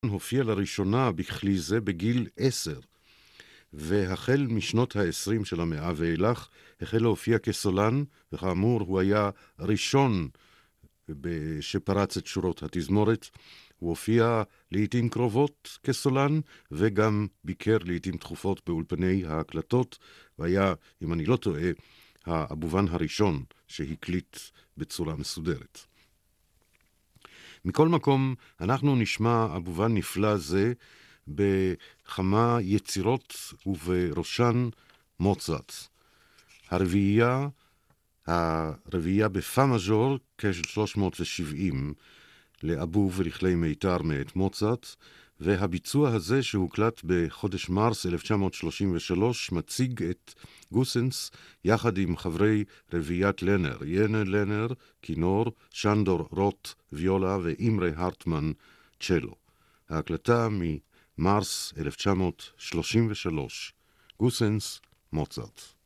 הופיע לראשונה בכלי זה בגיל 10, והחל משנות ה-20 של המאה ואילך החל להופיע כסולן, וכאמור הוא היה ראשון שפרץ את שורות התזמורת. הוא הופיע לעתים קרובות כסולן, וגם ביקר לעתים תכופות באולפני ההקלטות, והיה, אם אני לא טועה, האבובן הראשון שהקליט בצורה מסודרת. מכל מקום, אנחנו נשמע אבובן נפלא זה בכמה יצירות ובראשן מוצרט. הרביעייה בפא מז'ור, כשל 370, לאבוב ולכלי מיתר מאת מוצרט, והביצוע הזה שהוקלט בחודש מרס 1933 מציג את גוסנס יחד עם חברי רביעיית לנר, ינה לנר, כינור, שנדור רוט, ויולה ואימרה הרטמן, צ'לו. ההקלטה ממרס 1933, גוסנס, מוצרט.